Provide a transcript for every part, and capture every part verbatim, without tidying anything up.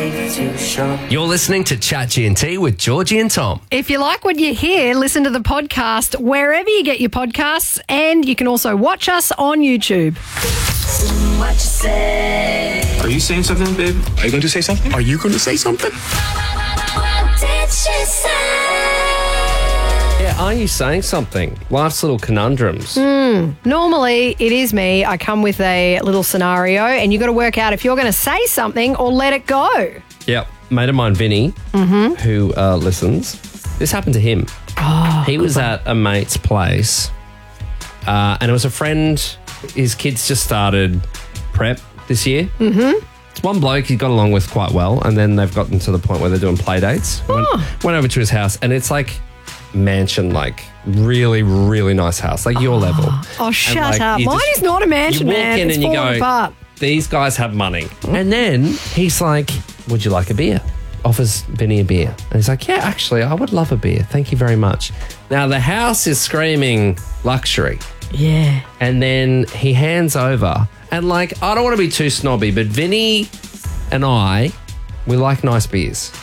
You're listening to Chat G and T with Georgie and Tom. If you like what you hear, listen to the podcast wherever you get your podcasts, and you can also watch us on YouTube. What you say? Are you saying something, babe? Are you going to say something? Are you going to say something? What did she say? Yeah, are you saying something? Life's little conundrums. Mm, normally, it is me. I come with a little scenario, and you got to work out if you're going to say something or let it go. Yep. Mate of mine, Vinny, Mm-hmm. who uh, listens, this happened to him. Oh, he was at a mate's place, uh, and it was a friend. His kids just started prep this year. Mm-hmm. It's one bloke he got along with quite well, and then they've gotten to the point where they're doing play dates. Oh. Went, went over to his house, and it's like mansion, like really, really nice house, like your level. Oh, shut And, like, up. you Mine just- is not a mansion, you walk man. in It's and you falling go, apart. these guys have money. And then he's like, would you like a beer? Offers Vinny a beer. And he's like, yeah, actually, I would love a beer. Thank you very much. Now, the house is screaming luxury. Yeah. And then he hands over. And, like, I don't want to be too snobby, but Vinny and I, we like nice beers.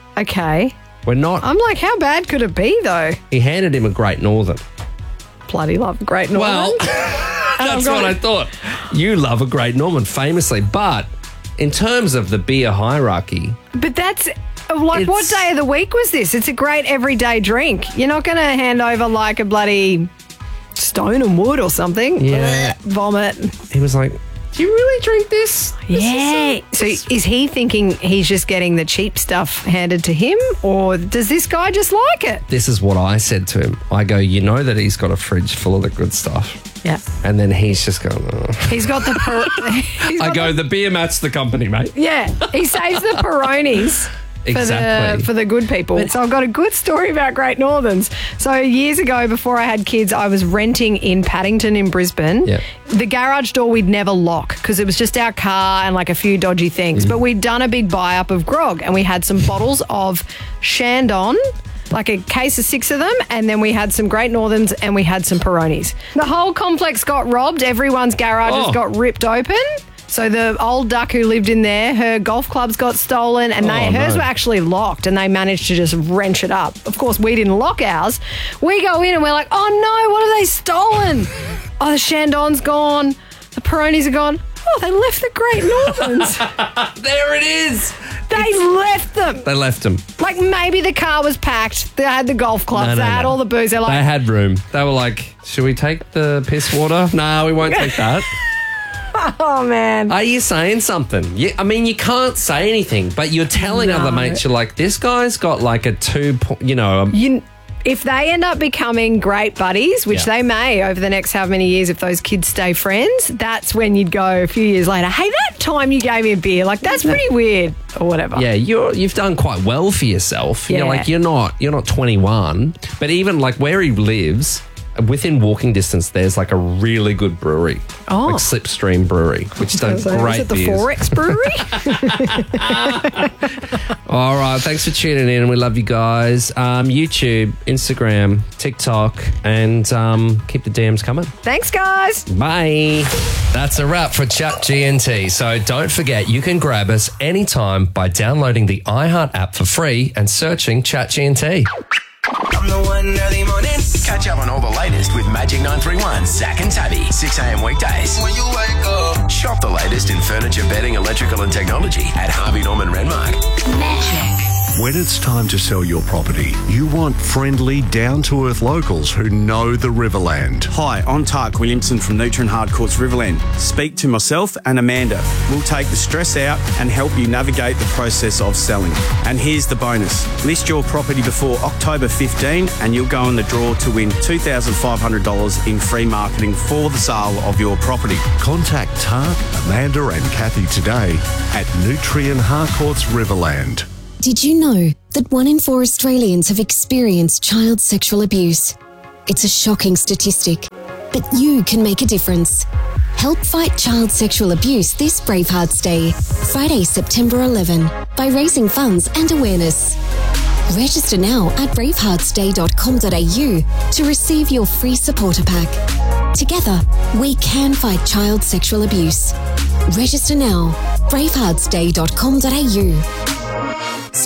Okay. We're not. I'm like, how bad could it be, though? He handed him a Great Northern. Bloody love Great Northern. Well, that's what I thought. You love a Great Northern, famously. But in terms of the beer hierarchy, But that's, like, what It's- day of the week was this? It's a great everyday drink. You're not going to hand over, like, a bloody Stone and Wood or something. Yeah. Blech, vomit. he was like, do you really drink this? This is Yeah. So is he thinking he's just getting the cheap stuff handed to him, or does this guy just like it? This is what I said to him. I go, you know that he's got a fridge full of the good stuff. Yeah. And then he's just going, oh. He's got the... Per- he's I got go, the beer matched the company, mate. the- yeah. He saves the Peronis. For Exactly. the, for the good people. So I've got a good story about Great Northerns. So years ago, before I had kids, I was renting in Paddington in Brisbane. Yep. The garage door we'd never lock because it was just our car and like a few dodgy things. Mm. But we'd done a big buy-up of grog and we had some bottles of Shandon, like a case of six of them, and then we had some Great Northerns and we had some Peronis. The whole complex got robbed. Everyone's garages Oh. got ripped open. So the old duck who lived in there, her golf clubs got stolen, and they Oh, hers no. were actually locked, and they managed to just wrench it up. Of course, we didn't lock ours. We go in and we're like, oh no, what have they stolen? Oh, the Shandon's gone. The Peronis are gone. Oh, they left the Great Northerns. There it is. They left them. They left him. Like maybe the car was packed. They had the golf clubs. No, no, they had no. all the booze. They're They like, had room. They were like, should we take the piss water? No, we won't take that. oh man. Are you saying something? You, I mean, you can't say anything, but you're telling No. other mates, you're like, this guy's got like a two, po- you know, a, You, if they end up becoming great buddies, which Yeah. they may over the next how many years if those kids stay friends, that's when you'd go a few years later, hey, that time you gave me a beer, like that's pretty weird or whatever. yeah, you're you've done quite well for yourself. You know, Yeah. like you're not you're not twenty-one, but even like where he lives, within walking distance, there's like a really good brewery, Oh. like Slipstream Brewery, which does So great is it the beers. Forex Brewery? All right, thanks for tuning in. We love you guys. Um, YouTube, Instagram, TikTok, and um, keep the D Ms coming. Thanks, guys. Bye. That's a wrap for Chat G and T. So don't forget, you can grab us anytime by downloading the iHeart app for free and searching Chat G and T. I'm the one early morning. Catch up on all the latest with Magic nine three one, Zach and Tabby, six a.m. weekdays. When you wake up. Shop the latest in furniture, bedding, electrical and technology at Harvey Norman Renmark. Magic. When it's time to sell your property, you want friendly, down-to-earth locals who know the Riverland. Hi, I'm Tark Williamson from Nutrien Hardcourts Riverland. Speak to myself and Amanda. We'll take the stress out and help you navigate the process of selling. And here's the bonus. List your property before October fifteenth and you'll go in the draw to win two thousand five hundred dollars in free marketing for the sale of your property. Contact Tark, Amanda and Kathy today at Nutrien Hardcourts Riverland. Did you know that one in four Australians have experienced child sexual abuse? It's a shocking statistic, but you can make a difference. Help fight child sexual abuse this Bravehearts Day, Friday, September eleventh, by raising funds and awareness. Register now at bravehearts day dot com dot a u to receive your free supporter pack. Together, we can fight child sexual abuse. Register now, bravehearts day dot com dot a u.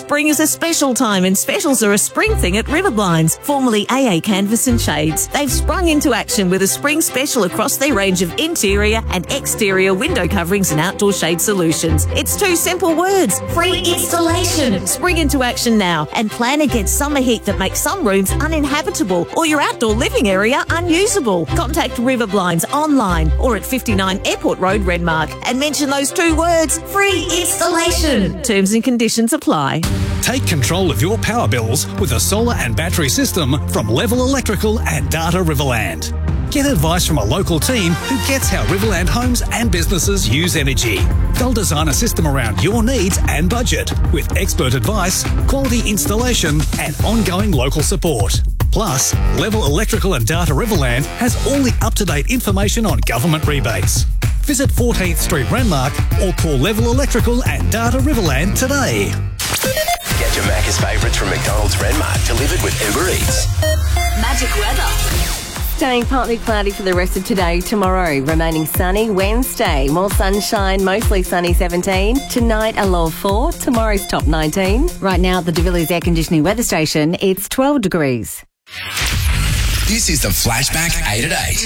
Spring is a special time and specials are a spring thing at River Blinds, formerly A A Canvas and Shades. They've sprung into action with a spring special across their range of interior and exterior window coverings and outdoor shade solutions. It's two simple words: free installation. Spring into action now and plan against summer heat that makes some rooms uninhabitable or your outdoor living area unusable. Contact River Blinds online or at fifty-nine Airport Road, Renmark, and mention those two words: free installation. Terms and conditions apply. Take control of your power bills with a solar and battery system from Level Electrical and Data Riverland. Get advice from a local team who gets how Riverland homes and businesses use energy. They'll design a system around your needs and budget with expert advice, quality installation and ongoing local support. Plus, Level Electrical and Data Riverland has all the up-to-date information on government rebates. Visit fourteenth Street, Renmark or call Level Electrical and Data Riverland today. Get your Macca's favourites from McDonald's Renmark delivered with Uber Eats. Magic weather. Staying partly cloudy for the rest of today, tomorrow remaining sunny. Wednesday, more sunshine, mostly sunny seventeen. Tonight, a low of four. Tomorrow's top nineteen. Right now at the De Villiers Air Conditioning Weather Station, it's twelve degrees. This is the Flashback eight at eight.